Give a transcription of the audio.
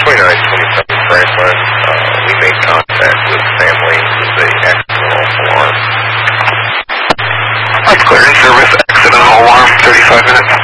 2927 Franklin. We made contact with family with a accidental alarm. That's clear in service, accidental alarm, 35 minutes.